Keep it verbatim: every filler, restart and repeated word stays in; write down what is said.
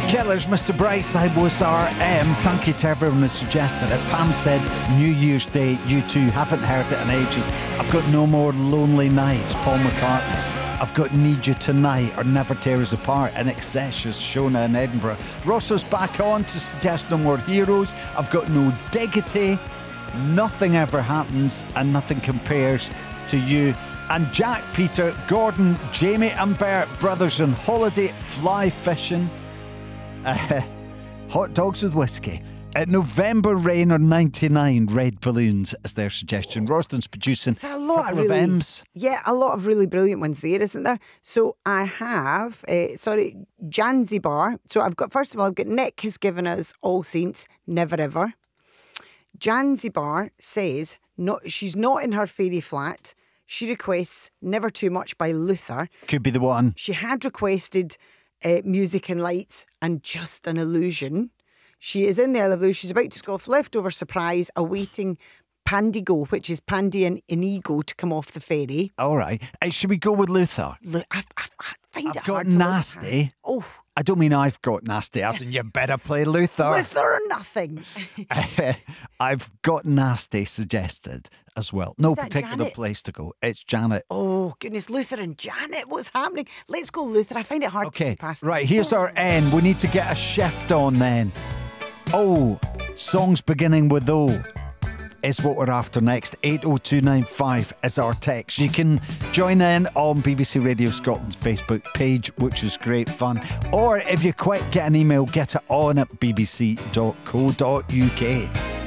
Killers, Mister Brightside was our M. Thank you to everyone who suggested it. Pam said, New Year's Day, you two haven't heard it in ages. I've got No More Lonely Nights, Paul McCartney. I've got Need You Tonight or Never Tear Us Apart, In Excesses, Shona in Edinburgh. Rosso's back on to suggest No More Heroes. I've got No Diggity, Nothing Ever Happens and Nothing Compares to You. And Jack, Peter, Gordon, Jamie and Bert, brothers on holiday, fly fishing, uh, hot dogs with whiskey. At November Rain or ninety-nine, Red Balloons is their suggestion. Rosden's producing It's a lot couple of really, of M's. Yeah, a lot of really brilliant ones there, isn't there? So I have, uh, sorry, Janzibar. So I've got, first of all, I've got Nick has given us All Saints, Never Ever. Janzibar says not, she's not in her fairy flat. She requests Never Too Much by Luther. Could be the one. She had requested uh, Music and Lights and Just an Illusion. She is in the elevator. She's about to scoff leftover surprise, awaiting Pandigo, which is Pandy and Inigo, to come off the ferry. All right. Uh, should we go with Luther? Look, I, I, I find I've it got hard to look Nasty. at. Oh, I don't mean I've got nasty, as in you better play Luther. Luther or nothing. I've got Nasty suggested as well. No that particular Janet? place to go. It's Janet. Oh, goodness, Luther and Janet, what's happening? Let's go Luther. I find it hard to Okay, see past right, here's our N. We need to get a shift on then. Oh, songs beginning with O is what we're after next. eight oh two nine five is our text. You can join in on B B C Radio Scotland's Facebook page, which is great fun. Or if you quite get an email, get it on at b b c dot co dot u k.